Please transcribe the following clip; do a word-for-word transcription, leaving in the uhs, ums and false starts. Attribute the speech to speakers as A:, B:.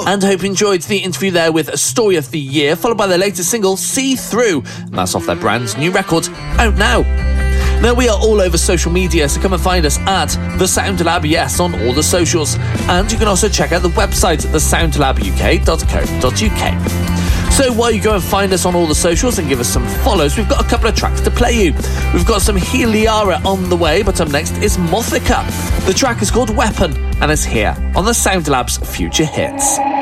A: Whoa.
B: And hope you enjoyed the interview there with Story of the Year, followed by their latest single, See Through. And that's off their brand new record, out now. Now, we are all over social media, so come and find us at The Sound Lab, yes, on all the socials. And you can also check out the website, the sound lab u k dot co dot u k. So while you go and find us on all the socials and give us some follows, we've got a couple of tracks to play you. We've got some Heliara on the way, but up next is Mothica. The track is called Weapon, and it's here on the Sound Lab's Future Hits.